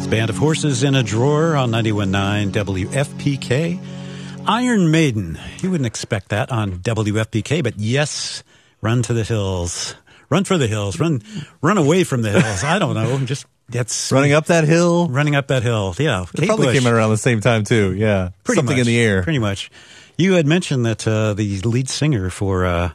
Band of Horses in a Drawer on 91.9 WFPK. Iron Maiden. You wouldn't expect that on WFPK, but yes, Run to the Hills. Run for the hills. Run away from the hills. I don't know. That's running up that hill. Running up that hill. Yeah. It probably Bush. came out around the same time too. Yeah. Something in the air. Pretty much. You had mentioned that the lead singer for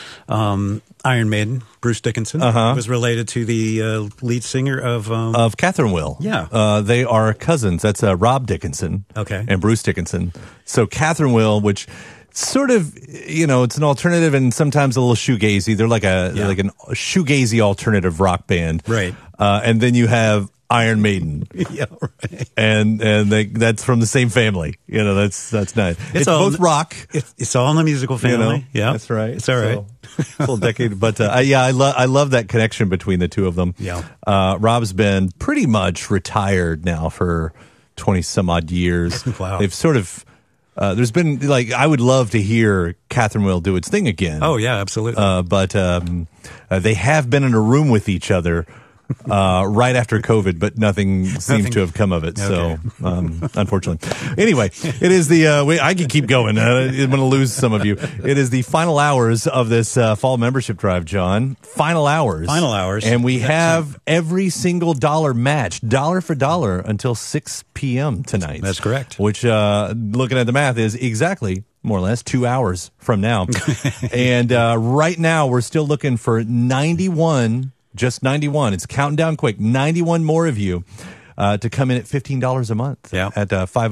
Iron Maiden, Bruce Dickinson, was related to the lead singer of Catherine Will. Yeah. They are cousins. That's Rob Dickinson. Okay. And Bruce Dickinson. So Catherine Will, which sort of, it's an alternative and sometimes a little shoegazy. They're like a shoegazy alternative rock band. Right. And then you have Iron Maiden. Yeah, right. And that's from the same family. That's nice. It's both rock. It's all in the musical family. Yeah. That's right. It's all right. Full decade. But I love that connection between the two of them. Yeah. Rob's been pretty much retired now for 20 some odd years. Wow. They've sort of there's been I would love to hear Catherine Will do its thing again. Oh yeah, absolutely. But they have been in a room with each other right after COVID, but nothing seems to have come of it. Okay. So, unfortunately. Anyway, it is I can keep going. I'm going to lose some of you. It is the final hours of this fall membership drive, John. Final hours. And we have every single dollar matched, dollar for dollar, until 6 p.m. tonight. That's correct. Which, looking at the math, is exactly more or less 2 hours from now. And right now, we're still looking for 91. Just 91. It's counting down quick. 91 more of you to come in at $15 a month at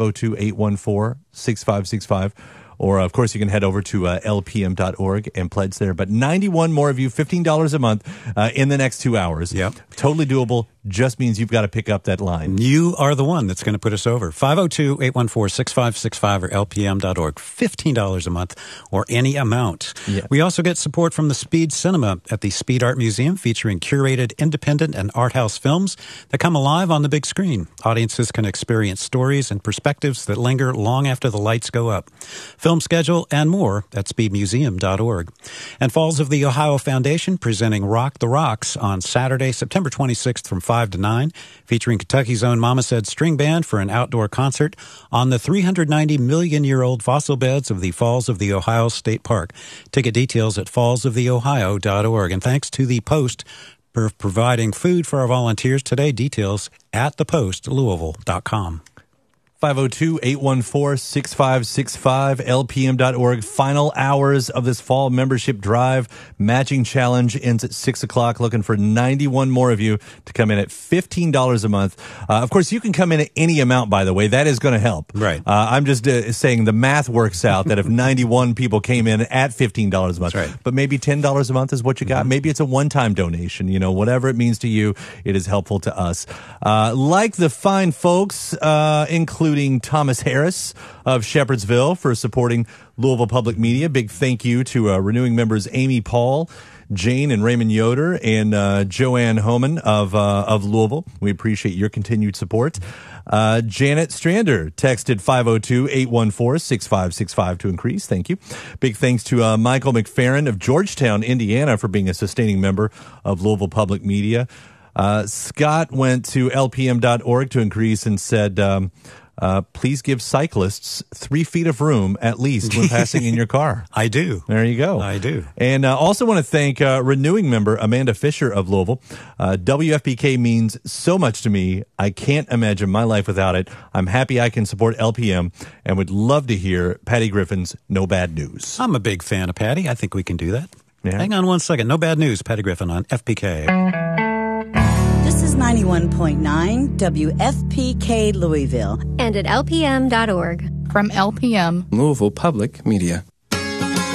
502-814-6565. Or, of course, you can head over to lpm.org and pledge there. But 91 more of you, $15 a month in the next 2 hours. Yep. Totally doable. Just means you've got to pick up that line. You are the one that's going to put us over. 502-814-6565 or lpm.org. $15 a month or any amount. Yeah. We also get support from the Speed Cinema at the Speed Art Museum, featuring curated, independent, and art house films that come alive on the big screen. Audiences can experience stories and perspectives that linger long after the lights go up. Film schedule and more at speedmuseum.org. And Falls of the Ohio Foundation presenting Rock the Rocks on Saturday, September 26th from 5 to 9, featuring Kentucky's own Mama Said String Band for an outdoor concert on the 390-million-year-old fossil beds of the Falls of the Ohio State Park. Ticket details at fallsoftheohio.org. And thanks to the Post for providing food for our volunteers today. Details at thepostlouisville.com. 502-814-6565, lpm.org. Final hours of this fall membership drive. Matching challenge ends at 6 o'clock. Looking for 91 more of you to come in at $15 a month. Of course, you can come in at any amount, by the way. That is going to help. Right. I'm just saying the math works out that if 91 people came in at $15 a month, that's right. But maybe $10 a month is what you got. Maybe it's a one-time donation. Whatever it means to you, it is helpful to us. Like the fine folks, including Thomas Harris of Shepherdsville for supporting Louisville Public Media. Big thank you to renewing members Amy Paul, Jane and Raymond Yoder, and Joanne Homan of Louisville. We appreciate your continued support. Janet Strander texted 502-814-6565 to increase. Thank you. Big thanks to Michael McFerrin of Georgetown, Indiana, for being a sustaining member of Louisville Public Media. Scott went to lpm.org to increase and said, please give cyclists 3 feet of room at least when passing in your car. I do. There you go. I do. And also want to thank renewing member Amanda Fisher of Louisville. WFPK means so much to me. I can't imagine my life without it. I'm happy I can support LPM and would love to hear Patty Griffin's No Bad News. I'm a big fan of Patty. I think we can do that. Yeah. Hang on one second. No Bad News. Patty Griffin on FPK. This is 91.9 WFPK Louisville. And at lpm.org. From LPM, Louisville Public Media.